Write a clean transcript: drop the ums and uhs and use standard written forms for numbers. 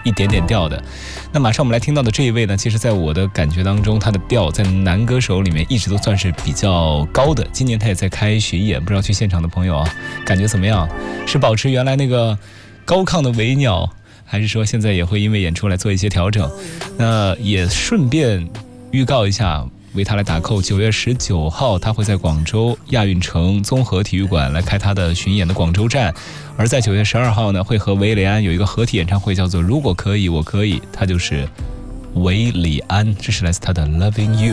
一点点调的。那马上我们来听到的这一位呢，其实在我的感觉当中，他的调在男歌手里面一直都算是比较高的。今年他也在开巡演，不知道去现场的朋友啊，感觉怎么样？是保持原来那个高亢的尾鸟，还是说现在也会因为演出来做一些调整？那也顺便预告一下，为他来打扣，9月19号他会在广州亚运城综合体育馆来开他的巡演的广州站，而在9月12号呢，会和韦礼安有一个合体演唱会，叫做如果可以我可以，他就是韦礼安，这是来自他的 Loving You。